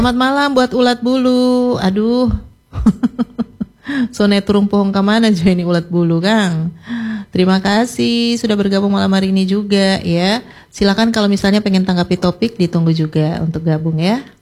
Selamat malam buat ulat bulu. Aduh. Sonet turung pohong kemana juga ini ulat bulu, Kang. Terima kasih sudah bergabung malam hari ini juga ya. Silakan kalau misalnya pengen tanggapi topik, ditunggu juga untuk gabung ya.